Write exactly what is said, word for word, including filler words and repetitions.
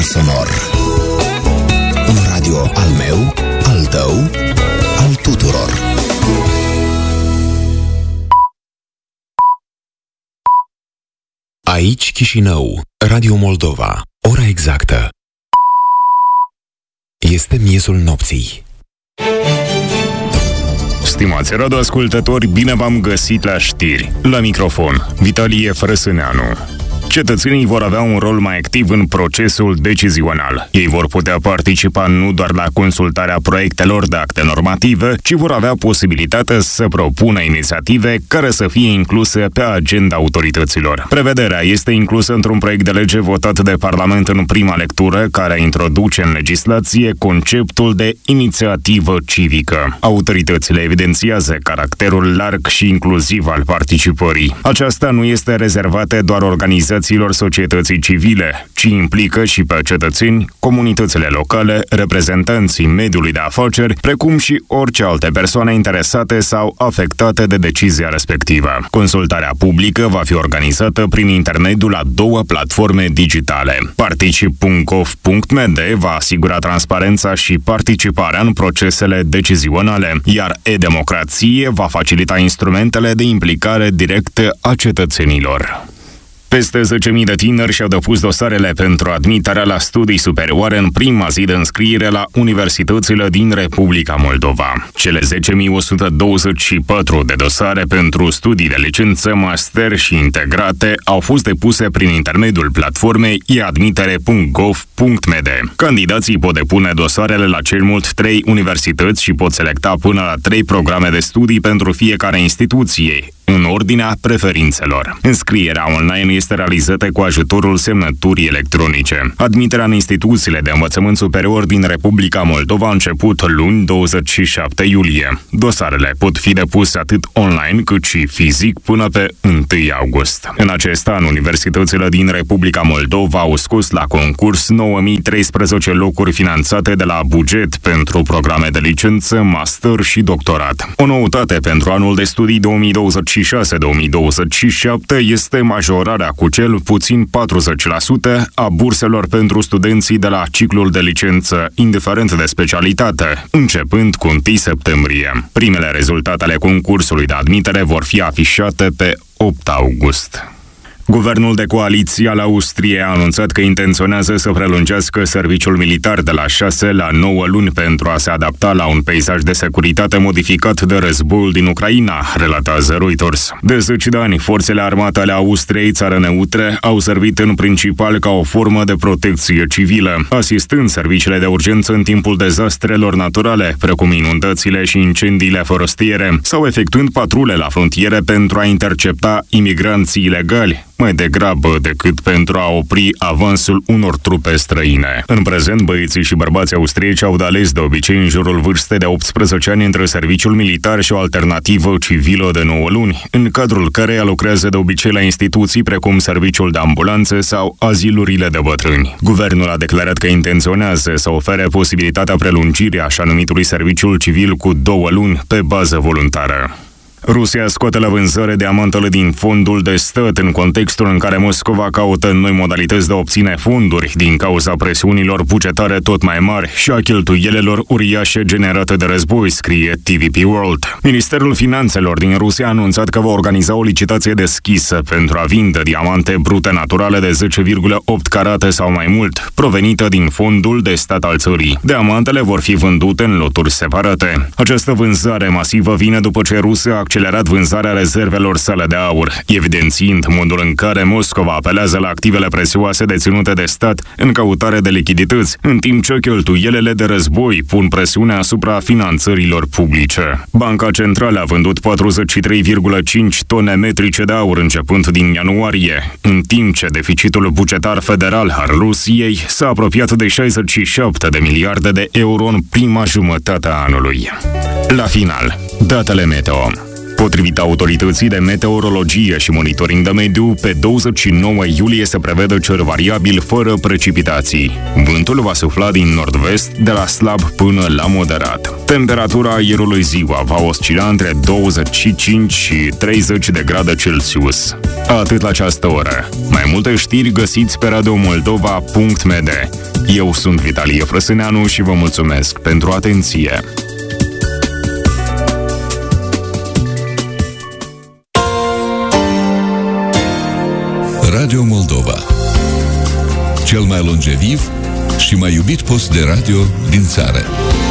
sonor. Un radio al meu, al tău, al tuturor. Aici Chișinău, Radio Moldova. Ora exactă este miezul nopții. Stimați radioascultători, bine v-am găsit la știri. La microfon, Vitalie Frăsâneanu. Cetățenii vor avea un rol mai activ în procesul decizional. Ei vor putea participa nu doar la consultarea proiectelor de acte normative, ci vor avea posibilitatea să propună inițiative care să fie incluse pe agenda autorităților. Prevederea este inclusă într-un proiect de lege votat de Parlament în prima lectură, care introduce în legislație conceptul de inițiativă civică. Autoritățile evidențiază caracterul larg și inclusiv al participării. Aceasta nu este rezervată doar organizațiilor societății civile, ci implică și pe cetățeni, comunitățile locale, reprezentanții mediului de afaceri, precum și orice alte persoane interesate sau afectate de decizia respectivă. Consultarea publică va fi organizată prin intermediul a două platforme digitale. particip punct gov punct m d va asigura transparența și participarea în procesele decizionale, iar e-democrație va facilita instrumentele de implicare directă a cetățenilor. Peste zece mii de tineri și-au depus dosarele pentru admiterea la studii superioare în prima zi de înscriere la universitățile din Republica Moldova. Cele zece mii o sută douăzeci și patru de dosare pentru studii de licență, master și integrate au fost depuse prin intermediul platformei e admitere punct gov punct m d. Candidații pot depune dosarele la cel mult trei universități și pot selecta până la trei programe de studii pentru fiecare instituție, în ordinea preferințelor. Înscrierea online este realizată cu ajutorul semnăturii electronice. Admiterea în instituțiile de învățământ superior din Republica Moldova a început luni, douăzeci și șapte iulie. Dosarele pot fi depuse atât online cât și fizic până pe întâi august. În acest an, universitățile din Republica Moldova au scos la concurs nouă mii treisprezece locuri finanțate de la buget pentru programe de licență, master și doctorat. O noutate pentru anul de studii două mii douăzeci și șase două mii douăzeci și șapte este majorarea cu cel puțin patruzeci la sută a burselor pentru studenții de la ciclul de licență, indiferent de specialitate, începând cu întâi septembrie. Primele rezultate ale concursului de admitere vor fi afișate pe opt august. Guvernul de coaliție al Austriei a anunțat că intenționează să prelungească serviciul militar de la șase la nouă luni pentru a se adapta la un peisaj de securitate modificat de războiul din Ucraina, relatează Reuters. De zeci de ani, forțele armate ale Austriei, țară neutre, au servit în principal ca o formă de protecție civilă, asistând serviciile de urgență în timpul dezastrelor naturale, precum inundațiile și incendiile forestiere, sau efectuând patrule la frontiere pentru a intercepta imigranții ilegali, mai degrabă decât pentru a opri avansul unor trupe străine. În prezent, băieții și bărbații austrieci au de ales de obicei în jurul vârstei de optsprezece ani între serviciul militar și o alternativă civilă de nouă luni, în cadrul căreia lucrează de obicei la instituții precum serviciul de ambulanțe sau azilurile de bătrâni. Guvernul a declarat că intenționează să ofere posibilitatea prelungirii așa numitului serviciul civil cu două luni pe bază voluntară. Rusia scoate la vânzare diamantele din fondul de stat în contextul în care Moscova caută noi modalități de a obține fonduri din cauza presiunilor bugetare tot mai mari și a cheltuielilor uriașe generate de război, scrie T V P World. Ministerul Finanțelor din Rusia a anunțat că va organiza o licitație deschisă pentru a vinde diamante brute naturale de zece virgulă opt carate sau mai mult, provenite din fondul de stat al țării. Diamantele vor fi vândute în loturi separate. Această vânzare masivă vine după ce Rusia a accelerat vânzarea rezervelor sale de aur, evidențiind modul în care Moscova apelează la activele prețioase deținute de stat în căutare de lichidități, în timp ce cheltuielile de război pun presiune asupra finanțărilor publice. Banca Centrală a vândut patruzeci și trei virgulă cinci tone metrice de aur începând din ianuarie, în timp ce deficitul bugetar federal al Rusiei s-a apropiat de șaizeci și șapte de miliarde de euro în prima jumătate a anului. La final, datele meteo. Potrivit autorității de meteorologie și monitoring de mediu, pe douăzeci și nouă iulie se prevede cer variabil fără precipitații. Vântul va sufla din nord-vest de la slab până la moderat. Temperatura aerului ziua va oscila între douăzeci și cinci și treizeci de grade Celsius. Atât la această oră. Mai multe știri găsiți pe radio moldova punct m d. Eu sunt Vitalie Frăsâneanu și vă mulțumesc pentru atenție. Radio Moldova, cel mai longeviv și mai iubit post de radio din țară.